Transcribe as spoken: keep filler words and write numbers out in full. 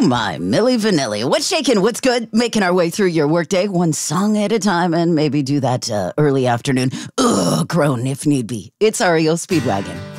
my, Milli Vanilli. What's shaking? What's good? Making our way through your workday, one song at a time, and maybe do that uh, early afternoon. Ugh, groan if need be. It's R E O Speedwagon.